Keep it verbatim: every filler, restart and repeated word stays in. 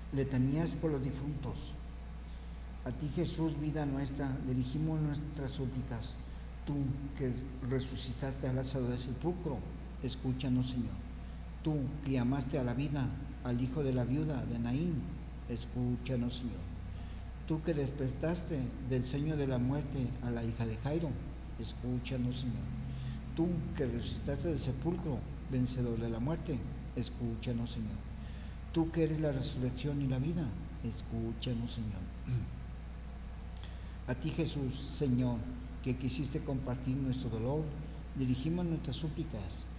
Letanías por los difuntos. A ti, Jesús, vida nuestra, dirigimos nuestras súplicas. Tú que resucitaste a Lázaro del sepulcro, escúchanos, Señor. Tú que llamaste a la vida al hijo de la viuda de Naín, escúchanos, Señor. Tú que despertaste del sueño de la muerte a la hija de Jairo, escúchanos, Señor. Tú que resucitaste del sepulcro, vencedor de la muerte, escúchanos, Señor. Tú que eres la resurrección y la vida, escúchanos, Señor. A ti, Jesús, Señor, que quisiste compartir nuestro dolor, dirigimos nuestras súplicas.